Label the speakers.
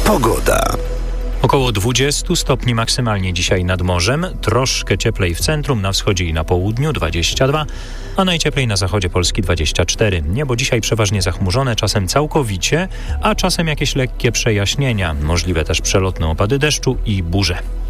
Speaker 1: Pogoda.
Speaker 2: Około 20 stopni maksymalnie dzisiaj nad morzem, troszkę cieplej w centrum, na wschodzie i na południu 22, a najcieplej na zachodzie Polski 24. Niebo dzisiaj przeważnie zachmurzone, czasem całkowicie, a czasem jakieś lekkie przejaśnienia. Możliwe też przelotne opady deszczu i burze.